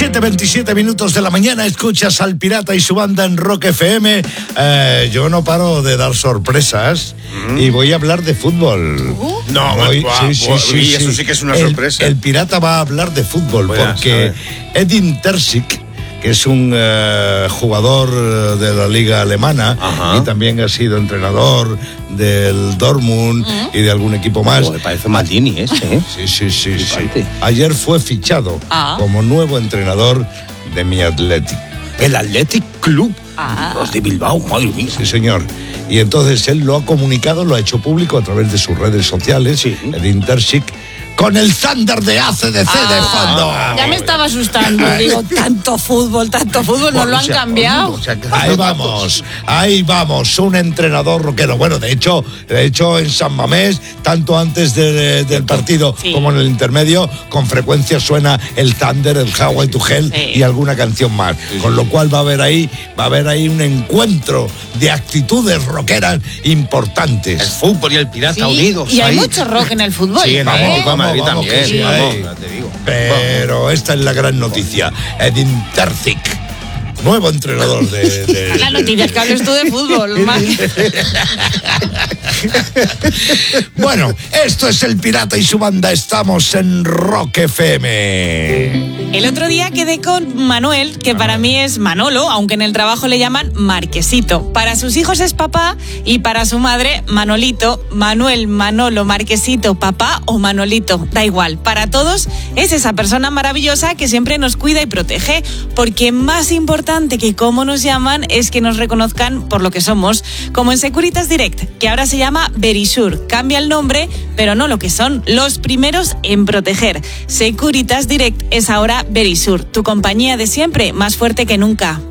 7:27 de la mañana, escuchas al Pirata y su banda en Rock FM. Yo no paro de dar sorpresas y voy a hablar de fútbol. Sí, eso sí que es una sorpresa. El Pirata va a hablar de fútbol porque Edin Terzic, que es un jugador de la liga alemana, y también ha sido entrenador del Dortmund y de algún equipo más. Me parece Maldini ese, ¿eh? Sí. Ayer fue fichado como nuevo entrenador de mi Athletic. El Athletic Club. Los de Bilbao, madre mía. Sí, señor. Y entonces él lo ha comunicado, lo ha hecho público a través de sus redes sociales, Edin Terzic, con el Thunder de ACDC de fondo. Ya me estaba asustando. Digo, tanto fútbol, nos lo han cambiado. Ahí vamos, un entrenador rockero. Bueno, de hecho en San Mamés, tanto antes del partido como en el intermedio, con frecuencia suena el Thunder, el Highway to Hell y alguna canción más. Con lo cual va a haber ahí un encuentro de actitudes rockeras importantes. El fútbol y el Pirata unidos. Y hay mucho rock en el fútbol. Sí, en el Atlético de Madrid también. Te digo. Pero esta es la gran noticia. Edin Terzic, nuevo entrenador de... La noticia es que hables tú de fútbol, Bueno, esto es el Pirata y su banda. Estamos en Rock FM. El otro día quedé con Manuel, que para mí es Manolo, aunque en el trabajo le llaman Marquesito. Para sus hijos es papá y para su madre Manolito. Manuel, Manolo, Marquesito, papá o Manolito, da igual. Para todos es esa persona maravillosa que siempre nos cuida y protege, porque más importante que cómo nos llaman es que nos reconozcan por lo que somos, como en Securitas Direct, que ahora se llama Verisur. Cambia el nombre, pero no lo que son, los primeros en proteger. Securitas Direct es ahora Verisur, tu compañía de siempre, más fuerte que nunca.